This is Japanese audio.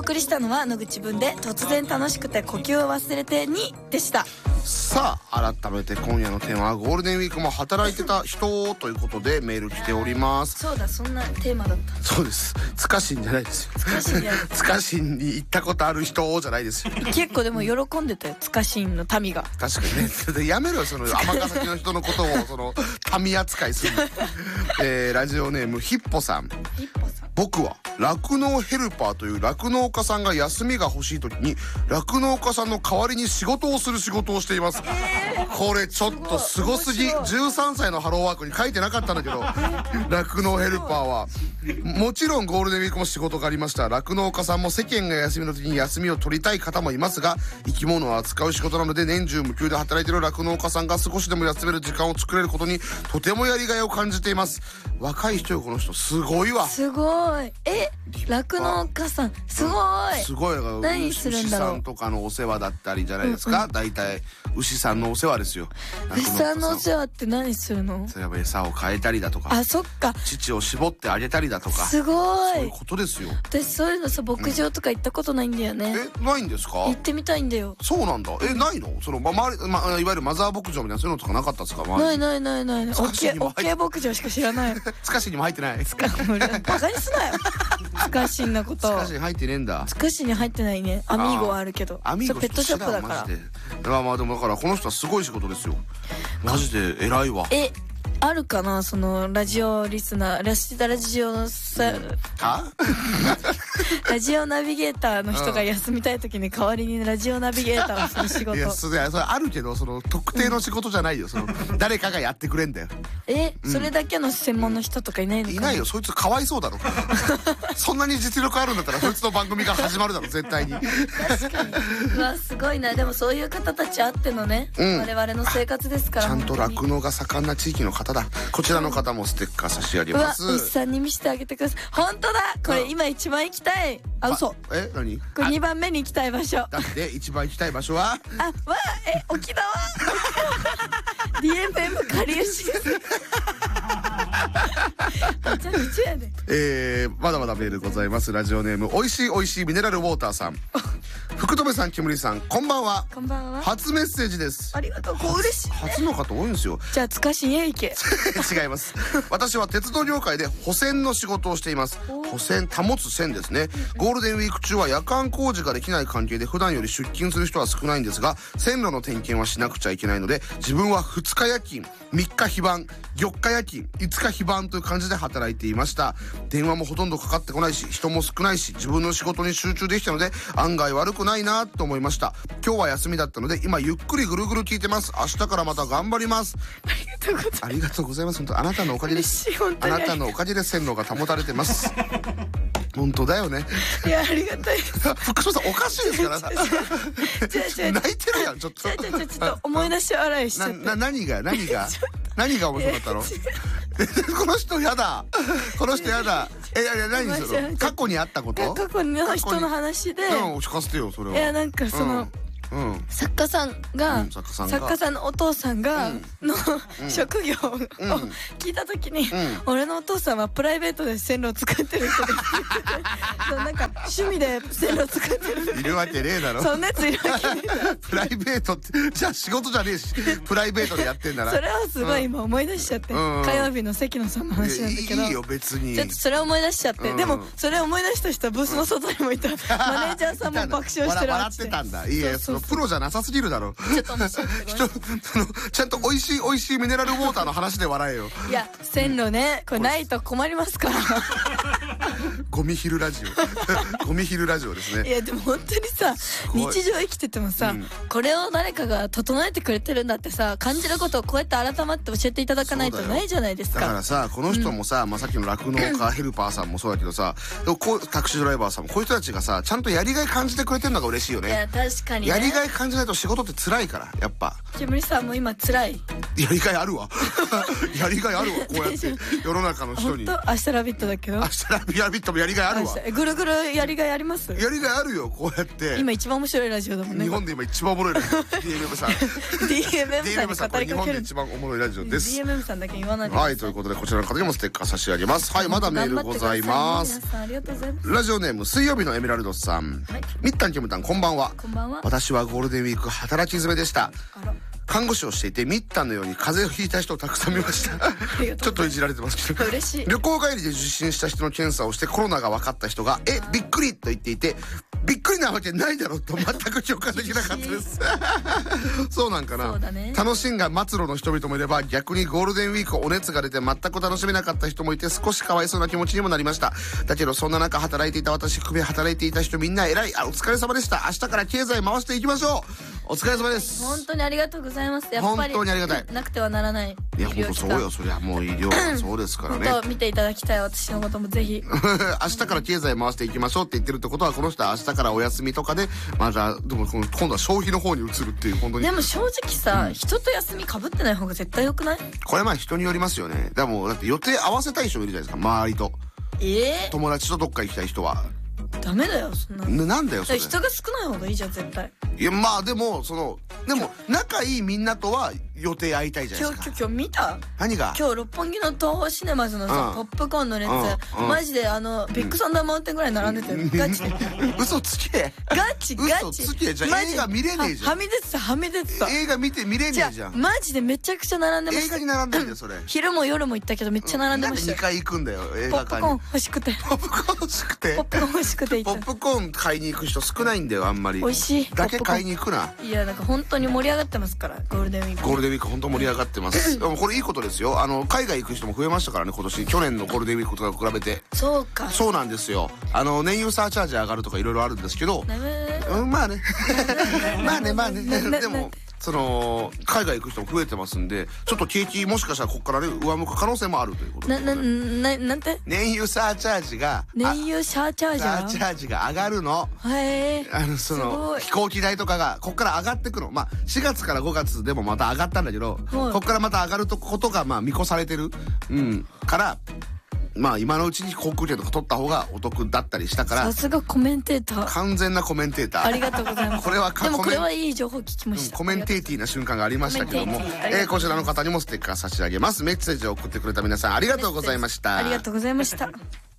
送りしたのは野口文で突然楽しくて呼吸を忘れてにでした。 さあ改めて今夜のテーマはゴールデンウィークも働いてた人ということでメール来ております。 そうだ、そんなテーマだった。 そうです。つかしんじゃないですよ。 つかしんじゃないつかしんに行ったことある人じゃないですよ。 結構でも喜んでたよ、つかしんの民が。 確かにね。でやめろよその尼崎の人のことをその民扱いする。ラジオネームヒッポさん。 ヒッポさん。 僕は酪農ヘルパーという酪農家さんが休みが欲しい時に酪農家さんの代わりに仕事をする仕事をしています。これちょっとすごすぎ。13歳のハローワークに書いてなかったんだけど、酪農ヘルパーはもちろんゴールデンウィークも仕事がありました。酪農家さんも世間が休みの時に休みを取りたい方もいますが、生き物を扱う仕事なので年中無休で働いている酪農家さんが少しでも休める時間を作れることにとてもやりがいを感じています。若い人よこの人、すごいわ。 すごい。酪農家さんすごい。 すごい。 何するんだろう。 牛さんとかのお世話だったりじゃないですか。だいたい牛さんのお世話ですよ。 牛さんのお世話って何するの？ それは餌を変えたりだとか。 あ、そっか。 乳を絞ってあげたりだとか。 すごい。 そういうことですよ。 私そういうのさ、牧場とか行ったことないんだよね。 ないんですか？ 行ってみたいんだよ。 そうなんだ。ないの？その周り、いわゆるマザー牧場みたいなそういうのとかなかったですか？ ない。オッケー牧場しか知らない。 つかしにも入ってない。 バカにすなよ。つかしんのこと。 つかしに入ってねえんだ。 つかしに入ってないね。アミーゴはあるけど。 アミーゴペットショップだから。 まあでもだからこの人はすごい仕事ですよ。マジで偉いわ。 あるかな、そのラジオリスナー、ラジオさ、ラジオナビゲーターの人が休みたい時に代わりにラジオナビゲーターをする仕事。 いやそれあるけど、その特定の仕事じゃないよ。その誰かがやってくれんだよ。 それだけの専門の人とかいないのかな？ いないよ。そいつかわいそうだろ。そんなに実力あるんだったらそいつの番組が始まるだろ絶対に。 確かに。うわすごいな。でもそういう方たちあってのね、我々の生活ですから。 ちゃんと酪農が盛んな地域の方だ。こちらの方もステッカー差し上げます。 牛さんに見せてあげてください。本当だ。これ今一番行きたい。嘘。 何？ これ2番目に行きたい場所。 だって一番行きたい場所は？ 沖縄。DFM かりゆし。めちゃくちゃやで。 まだまだメールございます。ラジオネームおいしいミネラルウォーターさん。福留さん、きむりさん、こんばんは。 こんばんは。 初メッセージです。 ありがとう。嬉しい、ね。 初の方多いんですよ。 じゃあつかしんへ行け。 違います。私は鉄道業界で保線の仕事をしています。保線、保つ線ですね。ゴールデンウィーク中は夜間工事ができない関係で普段より出勤する人は少ないんですが、線路の点検はしなくちゃいけないので、自分は2日夜勤、3日非番、4日夜勤、5日非番という感じで働いていました。電話もほとんどかかってこないし、人も少ないし、自分の仕事に集中できたので案外悪くないなと思いました。今日は休みだったので今ゆっくりぐるぐる聞いてます。明日からまた頑張ります。ありがとうございます。本当あなたのおかげです。あなたのおかげで線路が保たれてます。本当だよね。 いやありがたいです。 福島さんおかしいですから。泣いてるやんちょっと。 ちょっと思い出し笑いしちゃって。 何が面白かったの？この人やだ。この人やだ。何それ？過去にあったこと？ 過去の人の話で。 聞かせてよそれは。 いやなんかその。作家さんのお父さんがの職業を聞いた時に、俺のお父さんはプライベートで線路を作ってる人ですってなんか趣味で線路を作ってるいるわけねえだろ。 そんなやついるわけねえだろ。 プライベートってじゃあ仕事じゃねえし、プライベートでやってんなら。 それはすごい今思い出しちゃって、火曜日の関野さんの話なんだけど、 いいよ別に。 ちょっとそれ思い出しちゃって、でもそれ思い出した人はブースの外にもいた。マネージャーさんも爆笑してる。 笑ってたんだ。いやそのプロじゃなさすぎるだろ。 ちょっと面白い。 ちゃんと美味しいミネラルウォーターの話で笑えよ。 いや線路ね、これないと困りますから。 ゴミ昼ラジオ。ゴミ昼ラジオですね。 いやでも本当にさ、日常生きててもさ、これを誰かが整えてくれてるんだってさ、感じることをこうやって改まって教えていただかないとないじゃないですか。 だからさ、この人もさ、さっきの酪農家ヘルパーさんもそうだけどさ、タクシードライバーさんもこういう人たちがさ、ちゃんとやりがい感じてくれてるのが嬉しいよね。 いや確かにね。 やりがい感じないと仕事って辛いからやっぱ。 煙さんも今辛い。 やりがいあるわやりがいあるわ、こうやって世の中の人に。 本当明日ラビットだけど。 明日ラビットもやりがいあるわ。 ぐるぐるやりがいあります。 やりがいあるよ、こうやって。 今一番面白いラジオだもんね。 日本で今一番おもろいラジオDMM さん DMM さんに語り日本でかける。 一番おもろいラジオです。 DMM さんだけ言わないでください。 はい、ということでこちらの方にもステッカー差し上げます。はい、まだメールございます。 皆さんありがとうございます。 ラジオネーム水曜日のエメラルドさん、 はい、 みったんきむたん、こんばんは。 こんばんは。 私はゴールデンウィーク働き詰めでした。 あら、 看護師をしていてみったんのように風邪をひいた人をたくさん見ましたちょっといじられてますけど嬉しい。 旅行帰りで受診した人の検査をしてコロナが分かった人がびっくりと言っていて、びっくりなわけないだろうと全く共感できなかったですそうなんかな。 そうだね。 楽しんが末路の人々もいれば、逆にゴールデンウィークお熱が出て全く楽しめなかった人もいて、少しかわいそうな気持ちにもなりました。だけどそんな中働いていた私含め働いていた人みんな偉い。お疲れ様でした。明日から経済回していきましょう。お疲れ様です。 本当にありがとうございます。やっぱり本当にありがたい。 なくてはならない。 いや本当そうよ、そりゃもう医療はそうですからね。 本当見ていただきたい、私のこともぜひ明日から経済回していきましょうって言ってるってことは、この人は明日からお休みとかでまたでも今度は消費の方に移るっていう。本当にでも正直さ、人と休みかぶってない方が絶対良くない？ これまあ人によりますよね。でもだって予定合わせたい人いるじゃないですか、周りと。友達とどっか行きたい人はダメだよ、そんなの。 なんだよそれ。 人が少ない方がいいじゃん絶対。 いやまあでもでも仲いいみんなとは予定合いたいじゃないですか。 今日見た？ 何が？ 今日六本木の東宝シネマズのさ、ポップコーンの列、マジでビッグサンダーマウンテンぐらい並んでて、ガチで嘘つけ。 ガチ嘘つけ。じゃあ映画見れねえじゃん。 はみ出てた映画見れねえじゃん。 マジでめちゃくちゃ並んでました。 映画に並んでんだよそれ。 昼も夜も行ったけどめっちゃ並んでましたよ。 なんで2回行くんだよ映画館に。 ポップコーン欲しくてポップコーン欲しくてポップコーン欲しくて行った。 ポップコーン買いに行く人少ないんだよ、あんまり。 美味しいだけ買いに行くな。 いやなんか本当に盛り上がってますから、ゴールデンウィーク。 ゴールデンウィーク本当盛り上がってますでもこれいいことですよ。海外行く人も増えましたからね今年。去年のゴールデンウィークとか比べて。 そうか。 そうなんですよ。燃油サーチャージ上がるとかいろいろあるんですけど、まあねまあねでも海外行く人も増えてますんで、ちょっと景気もしかしたらここからね上向く可能性もあるということで。 なんて？ 燃油サーチャージが上がるの。飛行機代とかがここから上がってくの。まあ4月から5月でもまた上がったんだけど、ここからまた上がることがまあ見越されてるからまあ今のうちに航空券とか取った方がお得だったりしたから。 さすがコメンテーター。 完全なコメンテーター。 ありがとうございます。 これはでもこれはいい情報聞きました。 コメンテーティーな瞬間がありましたけども、こちらの方にもステッカー差し上げます。メッセージを送ってくれた皆さんありがとうございました。 ありがとうございました。